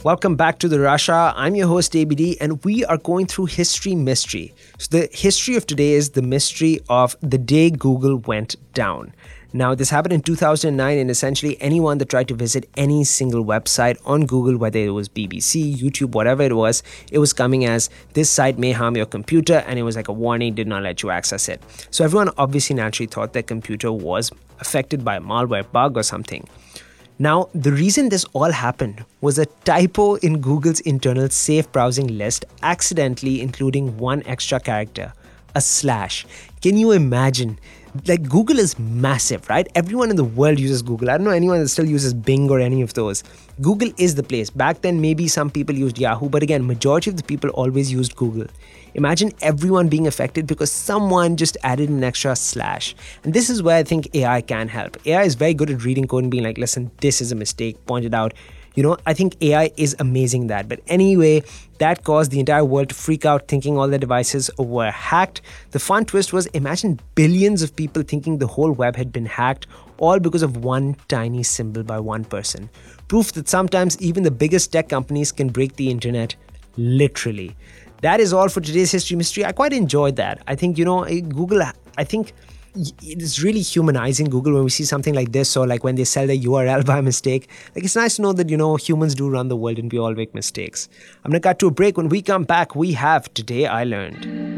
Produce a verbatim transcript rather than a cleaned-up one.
Welcome back to the Rasha. I'm your host A B D and we are going through history mystery. So the history of today is the mystery of the day Google went down. Now this happened in two thousand nine and essentially anyone that tried to visit any single website on Google, whether it was B B C, YouTube, whatever it was, it was coming as this site may harm your computer and it was like a warning, did not let you access it. So everyone obviously naturally thought their computer was affected by a malware bug or something. Now, the reason this all happened was a typo in Google's internal safe browsing list, accidentally including one extra character, a slash. Can you imagine? Like, Google is massive, right? Everyone in the world uses Google. I don't know anyone that still uses Bing or any of those. Google is the place. Back then, maybe some people used Yahoo, but again, majority of the people always used Google. Imagine everyone being affected because someone just added an extra slash. And this is where I think A I can help. A I is very good at reading code and being like, listen, this is a mistake, point it out. You know, I think A I is amazing that. But anyway, that caused the entire world to freak out thinking all their devices were hacked. The fun twist was, imagine billions of people thinking the whole web had been hacked, all because of one tiny symbol by one person. Proof that sometimes even the biggest tech companies can break the internet, literally. That is all for today's History Mystery. I quite enjoyed that. I think, you know, Google, I think it is really humanizing Google when we see something like this, or like when they sell their U R L by mistake. Like, it's nice to know that, you know, humans do run the world and we all make mistakes. I'm going to cut to a break. When we come back, we have Today I Learned.